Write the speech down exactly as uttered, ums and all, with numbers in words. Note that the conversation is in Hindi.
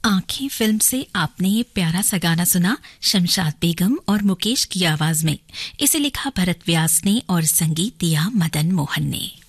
आंखें फिल्म से आपने ये प्यारा सा गाना सुना शमशाद बेगम और मुकेश की आवाज में। इसे लिखा भरत व्यास ने और संगीत दिया मदन मोहन ने।